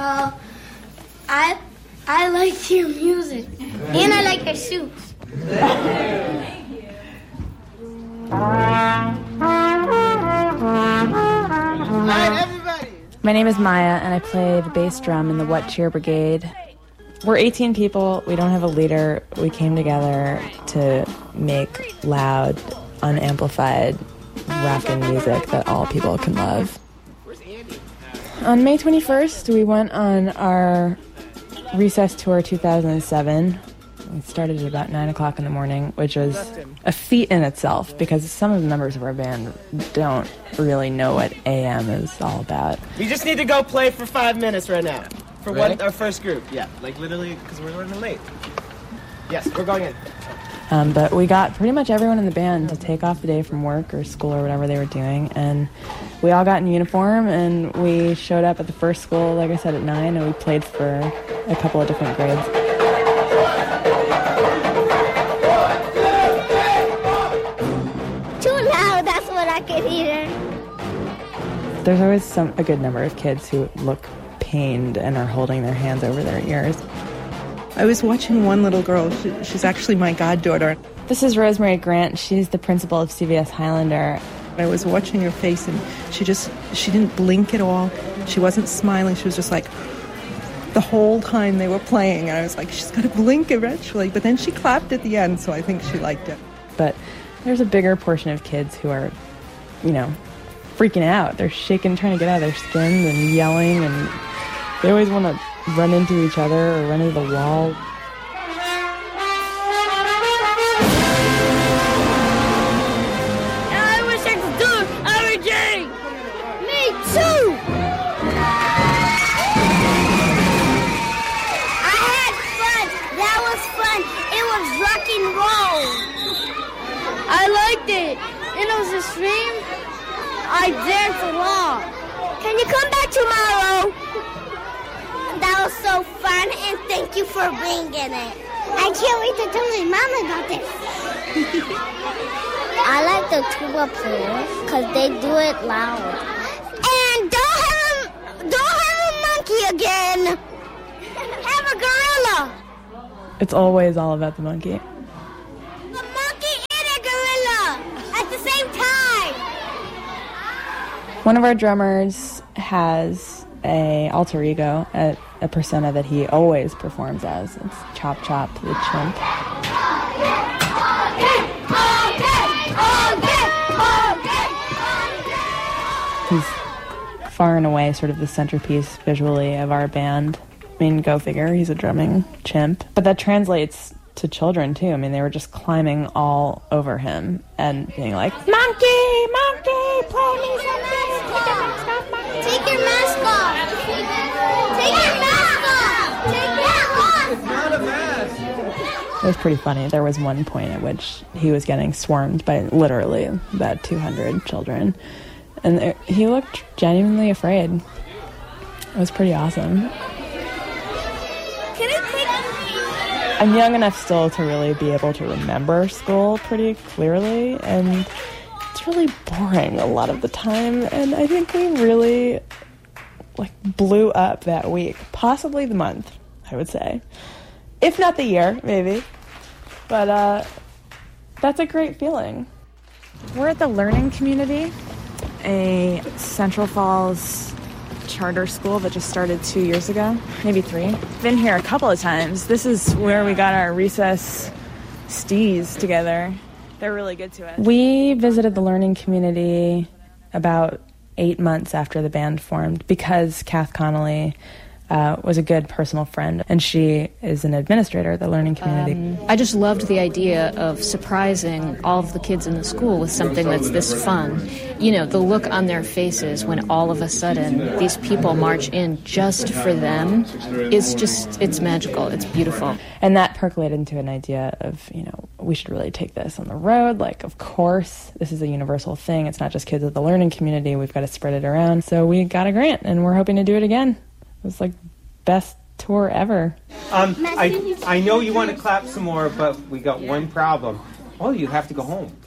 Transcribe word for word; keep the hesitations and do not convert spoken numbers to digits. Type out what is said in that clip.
Uh, I I like your music, and I like your suits. My name is Maya, and I play the bass drum in the What Cheer Brigade. We're eighteen people. We don't have a leader. We came together to make loud, unamplified, rockin' music that all people can love. On May twenty-first, we went on our Recess Tour two thousand seven. We started at about nine o'clock in the morning, which was a feat in itself because some of the members of our band don't really know what A M is all about. We just need to go play for five minutes right now. For Really? one, our first group. Yeah, like literally, because we're running late. Yes, we're going in. Um, but we got pretty much everyone in the band to take off the day from work or school or whatever they were doing, and we all got in uniform, and we showed up at the first school, like I said, at nine, and we played for a couple of different grades. Too loud, that's what I could hear. There's always some a good number of kids who look pained and are holding their hands over their ears. I was watching one little girl. She, she's actually my goddaughter. This is Rosemary Grant. She's the principal of C V S Highlander. I was watching her face, and she just, she didn't blink at all. She wasn't smiling. She was just like, the whole time they were playing. And I was like, she's got to blink eventually. But then she clapped at the end, so I think she liked it. But there's a bigger portion of kids who are, you know, freaking out. They're shaking, trying to get out of their skins and yelling, and they always want to run into each other or run into the wall. I wish I could do it every day. Me too. I had fun. That was fun. It was rock and roll. I liked it. And it was a stream. I danced along. Can you come back tomorrow? That was so fun, and thank you for bringing it. I can't wait to tell my mom about this. I like the tuba players because they do it loud. And don't have a, don't have a monkey again. Have a gorilla. It's always all about the monkey. A monkey and a gorilla at the same time. One of our drummers has a alter ego, a, a persona that he always performs as. It's Chop Chop the Chimp. He's far and away sort of the centerpiece visually of our band. I mean, go figure, he's a drumming chimp. But that translates to children, too. I mean, they were just climbing all over him and being like, Monkey! Monkey! Play me something! Take your mask off! Take your mask off! Take your mask off! It's not a mask! It was pretty funny. There was one point at which he was getting swarmed by literally about two hundred children. And there, he looked genuinely afraid. It was pretty awesome. Can I take... I'm young enough still to really be able to remember school pretty clearly, and it's really boring a lot of the time, and I think we really like blew up that week, possibly the month, I would say, if not the year, maybe. But uh, that's a great feeling. We're at the Learning Community, a Central Falls charter school that just started two years ago, maybe three. Been here a couple of times. This is where we got our recess stees together. They're really good to us. We visited the Learning Community about eight months after the band formed because Kath Connolly uh, was a good personal friend, and she is an administrator at the Learning Community. Um, I just loved the idea of surprising all of the kids in the school with something that's this fun. You know, the look on their faces when all of a sudden these people march in just for them is just, it's magical. It's beautiful. And that percolated into an idea of, you know, we should really take this on the road. Like, of course, this is a universal thing. It's not just kids at the Learning Community. We've got to spread it around. So we got a grant, and we're hoping to do it again. It was like best tour ever. Um, I I know you want to clap some more, but we got one problem. Oh, you have to go home.